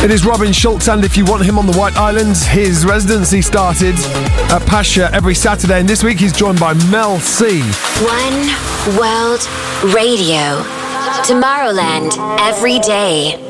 It is Robin Schulz, and if you want him on the White Islands, his residency started at Pacha every Saturday, and this week he's joined by Mel C. One World Radio. Tomorrowland every day.